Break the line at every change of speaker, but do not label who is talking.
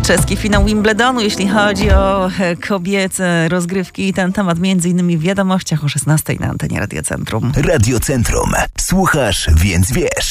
Czeski finał Wimbledonu, jeśli chodzi o kobiece rozgrywki. Ten temat m.in. w wiadomościach o 16:00 na antenie Radiocentrum.
Radiocentrum. Słuchasz, więc wiesz.